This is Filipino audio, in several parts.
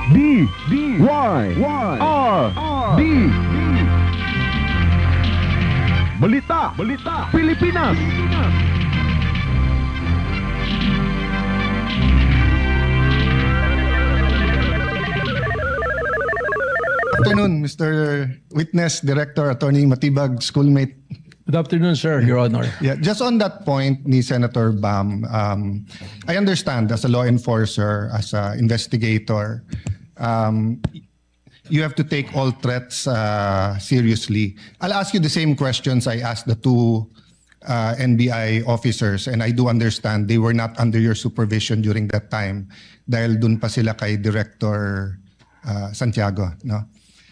D-Y-R-D Balita Pilipinas. Afternoon, Mr. Witness, Director, Attorney Matibag, schoolmate. Good afternoon, sir, Your Honor. Yeah, just on that point ni Senator Bam, I understand as a law enforcer, as an investigator, you have to take all threats seriously. I'll ask you the same questions I asked the two NBI officers, and I do understand they were not under your supervision during that time dahil dun pa sila kay Director Santiago, no?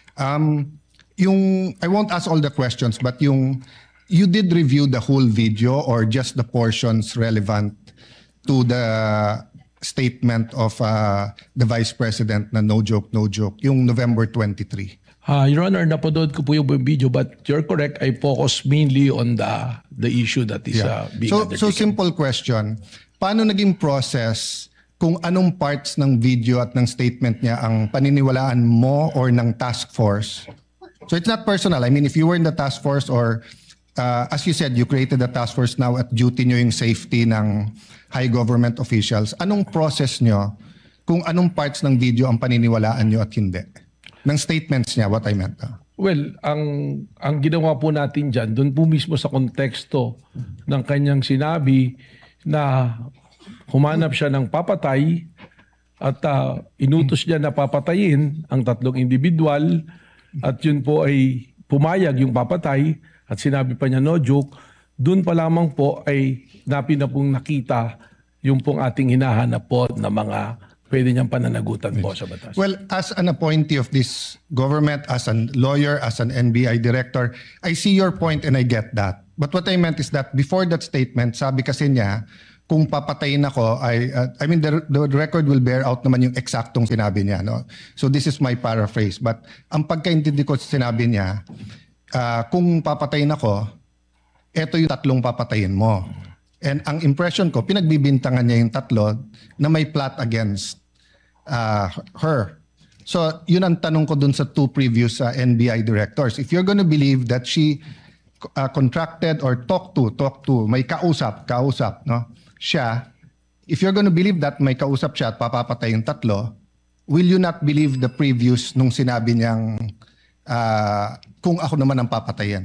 I won't ask all the questions, but you did review the whole video or just the portions relevant to the statement of the Vice President na no joke, yung November 23. Your Honor, napanood ko po yung video, but you're correct. I focus mainly on the issue that is being undertaken. So simple question, paano naging process kung anong parts ng video at ng statement niya ang paniniwalaan mo or ng task force? So it's not personal. I mean, if you were in the task force or as you said, you created the task force, now at duty nyo yung safety ng high government officials. Anong process nyo kung anong parts ng video ang paniniwalaan nyo at hindi? Ng statements niya, what I meant. Well, ang ginawa po natin dyan, doon po mismo sa konteksto ng kanyang sinabi na humanap siya ng papatay at inutos niya na papatayin ang tatlong individual at yun po ay pumayag yung papatay at sinabi pa niya no joke, doon pa lamang po ay na pong nakita yung pong ating hinahanap po na mga pwede niyang pananagutan po sa batas. Well, as an appointee of this government, as a lawyer, as an NBI director, I see your point and I get that. But what I meant is that before that statement, sabi kasi niya, kung papatayin ako, I mean, the record will bear out naman yung eksaktong sinabi niya. No? So this is my paraphrase. But ang pagkaintindi ko sa sinabi niya, kung papatayin ako, eto yung tatlong papatayin mo. And ang impression ko, pinagbibintangan niya yung tatlo na may plot against her. So yun ang tanong ko dun sa two previous NBI directors. If you're gonna believe that she contracted or talked to, may kausap, no? Siya, if you're gonna believe that may kausap siya at papapatay yung tatlo, will you not believe the previous nung sinabi niyang kung ako naman ang papatayin?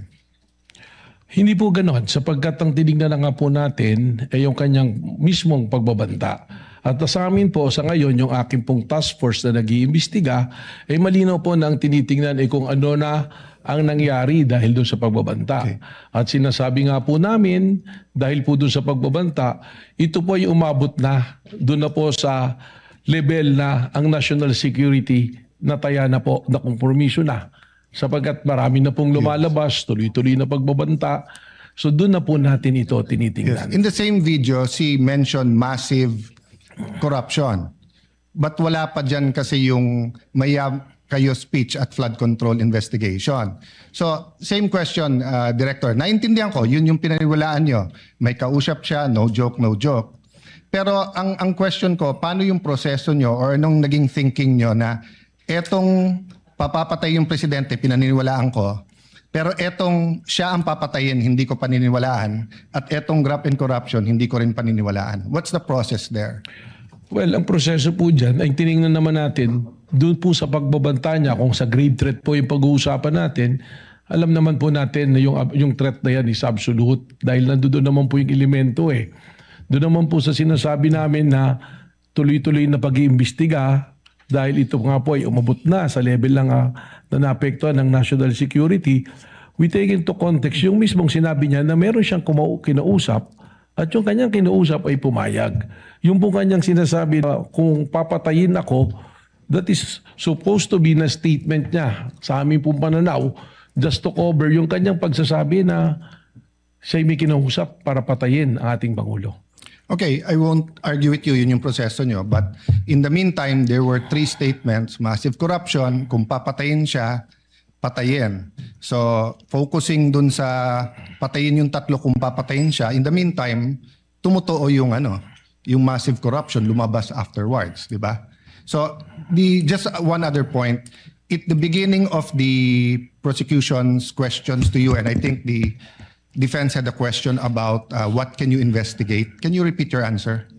Hindi po ganon, sapagkat ang tinignan na nga po natin ay yung kanyang mismong pagbabanta. At sa amin po, sa ngayon, yung aking pong task force na nag-iimbestiga, ay malinaw po na ang tinitingnan ay kung ano na ang nangyari dahil doon sa pagbabanta. Okay. At sinasabi nga po namin, dahil po doon sa pagbabanta, ito po ay umabot na, doon na po sa level na ang national security nataya na po, na kompromiso na. Sapagkat marami na pong lumalabas, tuloy-tuloy na pagbabanta. So doon na po natin ito tinitingnan. Yes. In the same video, she mentioned massive corruption. But wala pa dyan kasi yung kayo speech at flood control investigation. So, same question, Director. Naintindihan ko, yun yung pinaniwalaan nyo. May kausap siya, no joke. Pero ang question ko, paano yung proseso nyo or anong naging thinking nyo na etong papapatay yung presidente, pinaniniwalaan ko, pero etong siya ang papatayin, hindi ko paniniwalaan, at etong graft and corruption, hindi ko rin paniniwalaan. What's the process there? Well, ang proseso po dyan ay tinignan naman natin doon po sa pagbabanta niya, kung sa grave threat po yung pag-uusapan natin, alam naman po natin na yung threat na yan is absolute dahil nandoon naman po yung elemento eh. Doon naman po sa sinasabi namin na tuloy-tuloy na pag-iimbestiga dahil ito nga po ay umabot na sa level lang na naapektuhan ng national security, we take into context yung mismong sinabi niya na meron siyang kinausap at yung kanyang kinausap ay pumayag. Yung po kanyang sinasabi na kung papatayin ako, that is supposed to be na statement niya sa aming pong pananaw just to cover yung kanyang pagsasabi na siya'y may kinausap para patayin ang ating Pangulo. Okay, I won't argue with you, yun yung proseso nyo. But in the meantime, there were 3 statements, massive corruption, kung papatayin siya, patayin. So, focusing dun sa patayin yung tatlo kung papatayin siya, in the meantime, tumutuo yung massive corruption lumabas afterwards, di ba? So, Just one other point. At the beginning of the prosecution's questions to you, and I think the defense had a question about what can you investigate. Can you repeat your answer?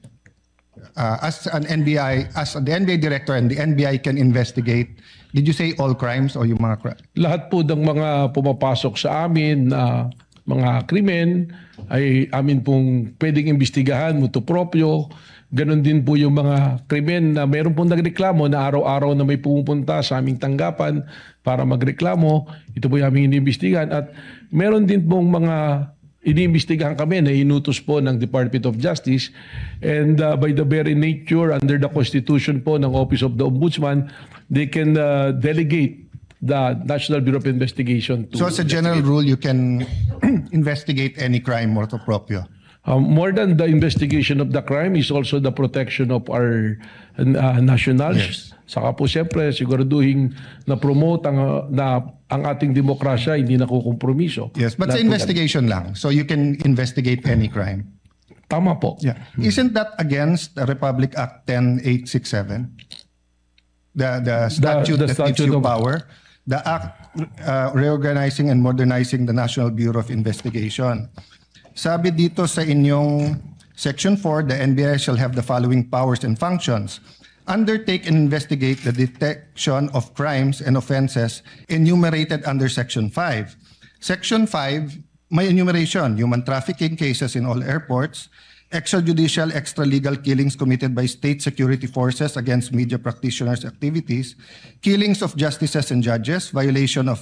As the NBI director and the NBI can investigate, did you say all crimes or yung mga Lahat po ng mga pumapasok sa amin na mga krimen ay amin pong pwedeng imbestigahan, mutu proprio. Ganon din po yung mga krimen na meron pong nagreklamo na araw-araw na may pumupunta sa aming tanggapan para magreklamo. Ito po yung aming iniimbestigahan. At meron din pong mga iniimbestigahan kami na inutos po ng Department of Justice. And by the very nature, under the Constitution po ng Office of the Ombudsman, they can delegate the National Bureau of Investigation to... So as a general rule, you can investigate any crime motu proprio? More than the investigation of the crime is also the protection of our nationals. Yes. Saka po siyempre siguraduhin na promote ang ating demokrasya hindi nakukompromiso. Yes, but sa investigation lang. So you can investigate any crime. Tama po. Yeah. Isn't that against the Republic Act 10867? The statute that gives you power? The act reorganizing and modernizing the National Bureau of Investigation. Sabi dito sa inyong Section 4, the NBI shall have the following powers and functions. Undertake and investigate the detection of crimes and offenses enumerated under Section 5. Section 5, may enumeration, human trafficking cases in all airports, extrajudicial, extralegal killings committed by state security forces against media practitioners' activities, killings of justices and judges, violation of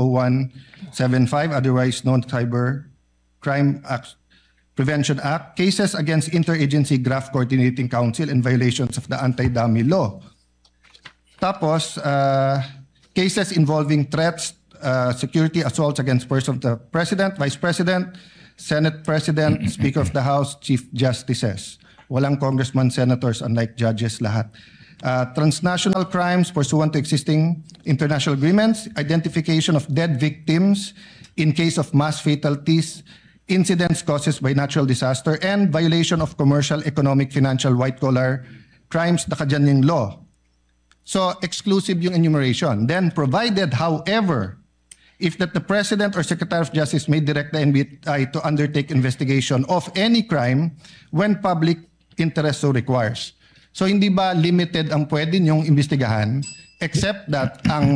100175, otherwise known Cyber Crime Prevention Act, cases against Interagency Graft Coordinating Council and violations of the Anti-Dummy Law. Tapos, cases involving threats, security assaults against persons of the President, Vice President, Senate President, Speaker of the House, Chief Justices. Walang congressman, senators, unlike judges lahat. Transnational crimes pursuant to existing international agreements, identification of dead victims in case of mass fatalities, incidents caused by natural disaster, and violation of commercial, economic, financial, white-collar crimes nakadyan yung law. So, exclusive yung enumeration. Then, provided, however, if that the President or Secretary of Justice may direct the NBI to undertake investigation of any crime when public interest so requires. So, hindi ba limited ang pwede niyong imbestigahan except that ang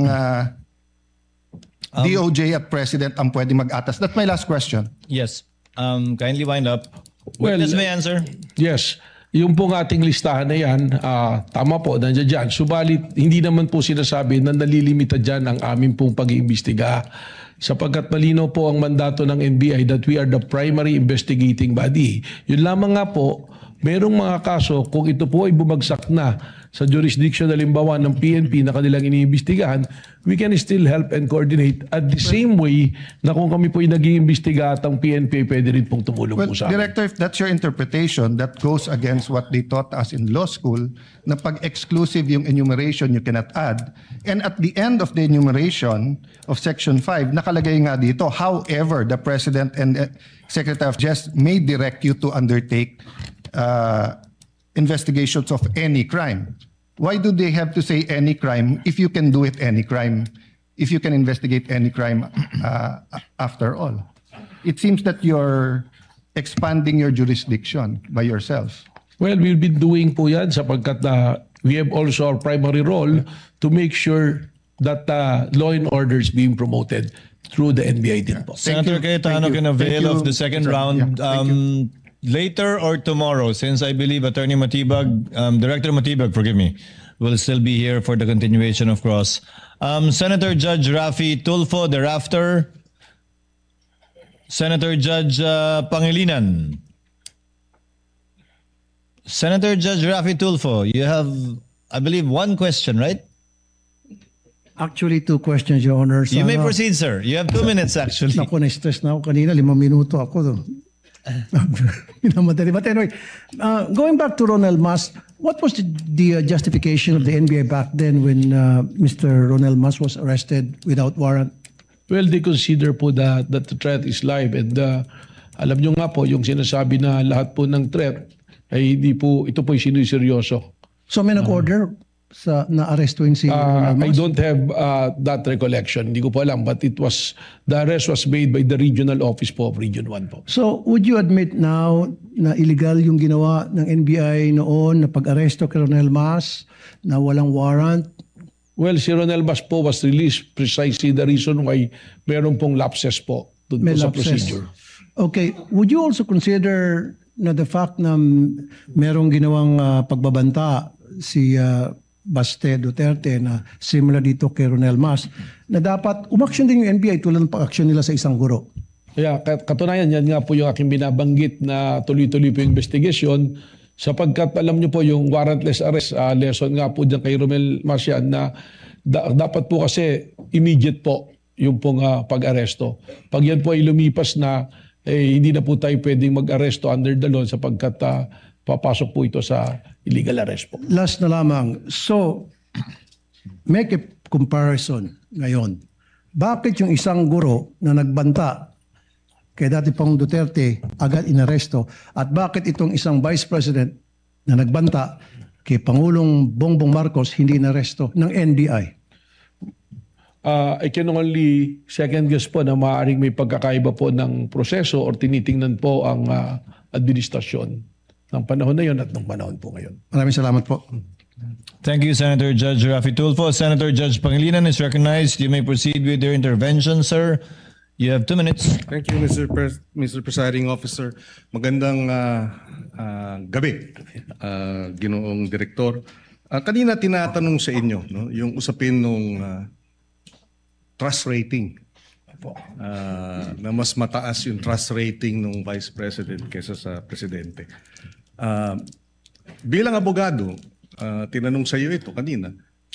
DOJ at President ang pwede mag-atas? That's my last question. Yes. Kindly wind up. Well, Witness may answer. Yes. Yung pong ating listahan na yan, tama po, nandiyan dyan. Subalit, hindi naman po sinasabi na nalilimita dyan ang aming pong pag-iimbestiga. Sapagkat malinaw po ang mandato ng NBI that we are the primary investigating body. Yun lamang nga po, merong mga kaso kung ito po ay bumagsak na sa jurisdiction halimbawa ng PNP na kanilang iniimbestigahan, we can still help and coordinate at the same way na kung kami po ay nag-iimbestiga at ang PNP pwede rin pong tumulong Well, po sa amin. Director, if that's your interpretation, that goes against what they taught us in law school, na pag exclusive yung enumeration, you cannot add. And at the end of the enumeration of Section 5, nakalagay nga dito, however, the President and Secretary of Justice may direct you to undertake investigations of any crime. Why do they have to say any crime if you can do it any crime, if you can investigate any crime after all? It seems that you're expanding your jurisdiction by yourself. Well, we'll be doing po yan sapagkat we have also our primary role to make sure that law and order is being promoted through the NBI din po. Senator Cayetano can avail of the second round. Later or tomorrow, since I believe Attorney Matibag, Director Matibag, forgive me, will still be here for the continuation of cross. Senator Judge Raffy Tulfo thereafter. Senator Judge Pangilinan. Senator Judge Raffy Tulfo, you have, I believe, one question, right? Actually, two questions, Your Honor. You may proceed, sir. You have 2 minutes, actually. Naku, na-stress na ako kanina. 5 minuto ako. Minamadali. But anyway, going back to Ronald Mas, what was the justification of the NBI back then when Mr. Ronald Mas was arrested without warrant? Well, they consider po that the threat is live and alam nyo nga po, yung sinasabi na lahat po ng threat ay hindi po, ito po ay sinuseryoso. So may nag-order na arestuin si Ronald I Mas? don't have that recollection. Hindi ko po alam. But the arrest was made by the regional office po of Region 1 po. So, would you admit now na illegal yung ginawa ng NBI noon na pag-aresto kay Ronald Mas na walang warrant? Well, si Ronel Mas po was released precisely the reason why meron pong lapses po dun po May sa lapses. procedure. Okay. Would you also consider na the fact na merong ginawang pagbabanta si Baste Duterte na similar dito kay Ronel Mas na dapat umaksyon din yung NBI tulad ng pag-aksyon nila sa isang guro? Kaya katunayan, yan nga po yung aking binabanggit na tuloy-tuloy po yung investigation sapagkat alam nyo po yung warrantless arrest, lesson nga po dyan kay Romel Mas yan na dapat po kasi immediate po yung pong pag-aresto. Pag yan po ay lumipas na, hindi na po tayo pwedeng mag-aresto under the law sapagkat papasok po ito sa illegal arrest po. Last na lamang. So, make a comparison ngayon. Bakit yung isang guro na nagbanta kay dati Pangulong Duterte agad inaresto at bakit itong isang vice president na nagbanta kay Pangulong Bongbong Marcos hindi inaresto ng NBI? I can only second guess po na maaaring may pagkakaiba po ng proseso or tinitingnan po ang administrasyon ng panahon na yon at ng panahon po ngayon. Maraming salamat po. Thank you, Senator Judge Raffy Tulfo. Senator Judge Pangilinan is recognized. You may proceed with your intervention, sir. You have 2 minutes. Thank you, Mr. Presiding Officer. Magandang gabi, Ginoong Direktor. Kanina tinatanong sa inyo yung usapin nung trust rating. Na mas mataas yung trust rating ng Vice President kaysa sa Presidente. Bilang abogado, tinanong sa iyo ito kanina,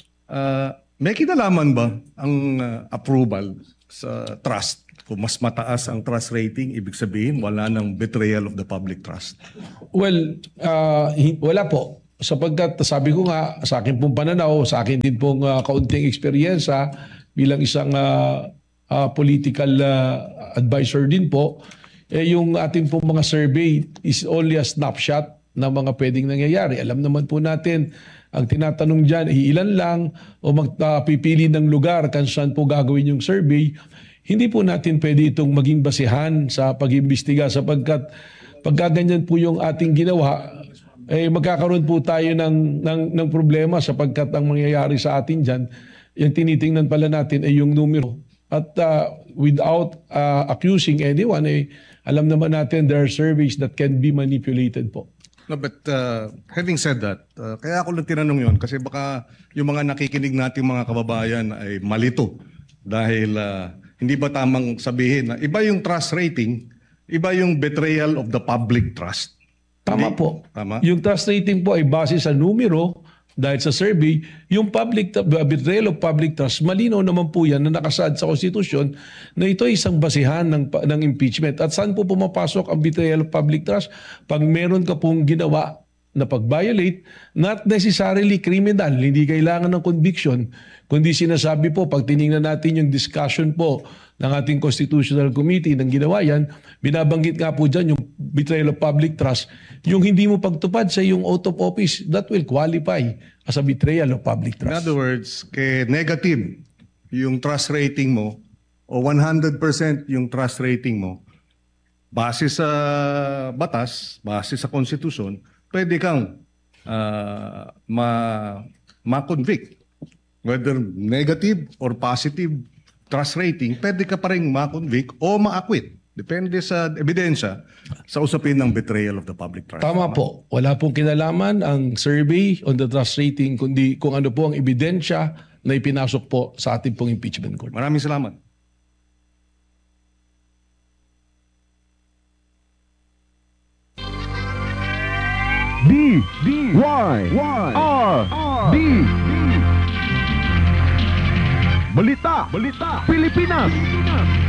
may kinalaman ba ang approval sa trust? Kung mas mataas ang trust rating, ibig sabihin wala ng betrayal of the public trust. Well, wala po. Sapagkat sabi ko nga, sa akin pong pananaw, sa akin din pong kaunting eksperyensya bilang isang political advisor din po, yung ating pong mga survey is only a snapshot ng mga pwedeng nangyayari. Alam naman po natin, ang tinatanong dyan, ilan lang o magpipili ng lugar kung saan po gagawin yung survey. Hindi po natin pwede itong maging basihan sa pag-imbestiga sapagkat pagkaganyan po yung ating ginawa, magkakaroon po tayo ng problema sapagkat ang mangyayari sa atin dyan, yung tinitingnan pala natin ay yung numero. At without accusing anyone, alam naman natin there are surveys that can be manipulated po. No, but having said that, kaya ako lang tinanong yon kasi baka yung mga nakikinig nating mga kababayan ay malito dahil hindi ba tamang sabihin na iba yung trust rating, iba yung betrayal of the public trust? Tama Hindi? po. Tama? Yung trust rating po ay base sa numero dahil sa survey. Yung betrayal of public trust, malinaw naman po yan na nakasaad sa konstitusyon na ito ay isang basihan ng impeachment. At saan po pumapasok ang betrayal of public trust? Pag meron ka pong ginawa na pag-violate, not necessarily criminal, hindi kailangan ng conviction, kundi sinasabi po, pag tinignan natin yung discussion po ng ating Constitutional Committee ng ginawa yan, binabanggit nga po dyan yung betrayal of public trust, yung hindi mo pagtupad sa yung oath of office, that will qualify as a betrayal of public In trust. other words, negative yung trust rating mo o 100% yung trust rating mo, base sa batas, base sa konstitusyon, pwede kang ma-convict. Whether negative or positive trust rating, pwede ka pa rin ma-convict o ma-acquit. Depende sa ebidensya sa usapin ng betrayal of the public trust. Tama po. Wala pong kinalaman ang survey on the trust rating, kundi kung ano po ang ebidensya na ipinasok po sa ating pong impeachment court. Maraming salamat. D-Y-R-D Balita Pilipinas